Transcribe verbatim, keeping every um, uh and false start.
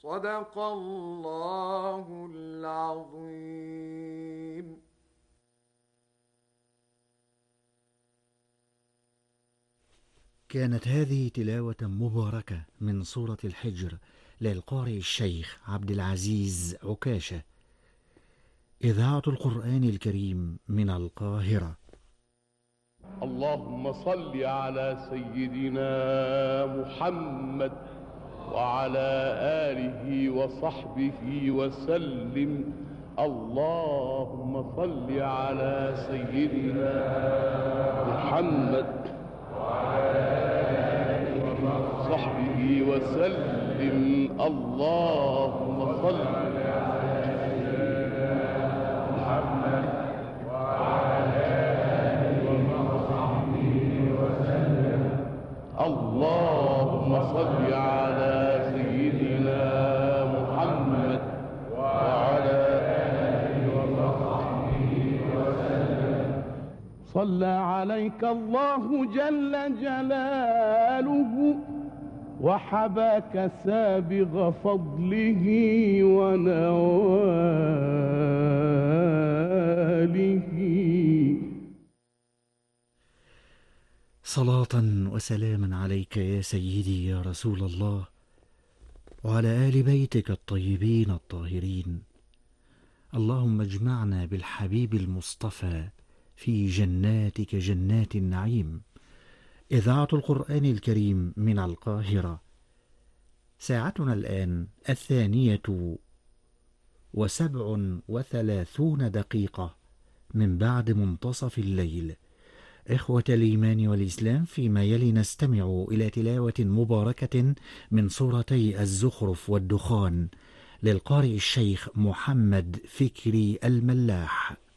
صدق الله العظيم. كانت هذه تلاوة مباركة من سورة الحجر للقارئ الشيخ عبد العزيز عكاشة، إذاعة القرآن الكريم من القاهرة. اللهم صل على سيدنا محمد وعلى آله وصحبه وسلم. اللهم صل على سيدنا محمد وعلى آله وصحبه وسلم. اللهم صل على سيدنا محمد وعلى آله وصحبه وسلم. اللهم صل على سيدنا محمد وعلى آله وصحبه وسلم. صلى عليك الله جل جلاله وحباك سابغ فضله ونواله. صلاة وسلاما عليك يا سيدي يا رسول الله، وعلى آل بيتك الطيبين الطاهرين. اللهم اجمعنا بالحبيب المصطفى في جناتك جنات النعيم. إذاعة القرآن الكريم من القاهرة. ساعتنا الآن الثانية وسبع وثلاثون دقيقة من بعد منتصف الليل. إخوة الإيمان والإسلام، فيما يلي نستمع إلى تلاوة مباركة من سورتي الزخرف والدخان للقارئ الشيخ محمد فكري الملاح.